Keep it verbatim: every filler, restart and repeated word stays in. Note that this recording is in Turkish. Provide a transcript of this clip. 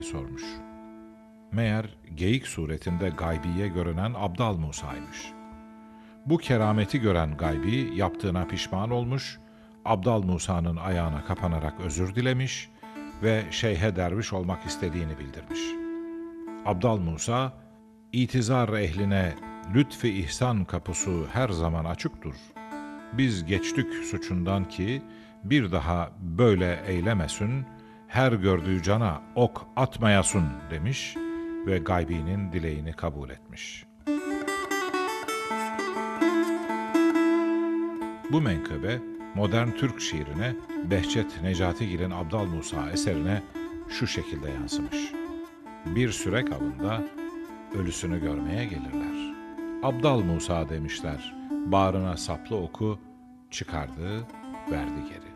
sormuş. Meğer geyik suretinde gaybiye görünen Abdal Musa'ymış. Bu kerameti gören gaybi yaptığına pişman olmuş, Abdal Musa'nın ayağına kapanarak özür dilemiş ve şeyhe derviş olmak istediğini bildirmiş. Abdal Musa, itizar ehline lütfi ihsan kapısı her zaman açıktır. Biz geçtük suçundan ki bir daha böyle eylemesin, her gördüğü cana ok atmayasın demiş ve gaybinin dileğini kabul etmiş. Bu menkıbe modern Türk şiirine Behçet Necatigil'in Abdal Musa eserine şu şekilde yansımış. Bir sürek avında ölüsünü görmeye gelirler. Abdal Musa demişler, bağrına saplı oku çıkardı, verdi geri.